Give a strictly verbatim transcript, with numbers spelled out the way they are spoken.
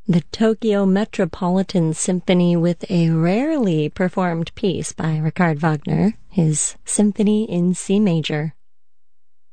The Tokyo Metropolitan Symphony with a rarely performed piece by Richard Wagner, his Symphony in C Major.